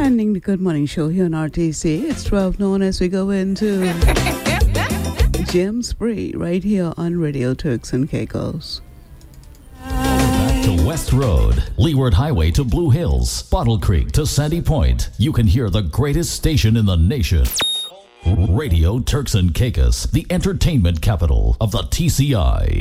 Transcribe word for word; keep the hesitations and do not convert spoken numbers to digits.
Ending the Good Morning Show here on R T C. It's twelve noon as we go into Gem Spree right here on Radio Turks and Caicos. Back to West Road, Leeward Highway to Blue Hills, Bottle Creek to Sandy Point. You can hear the greatest station in the nation. Radio Turks and Caicos, the entertainment capital of the T C I.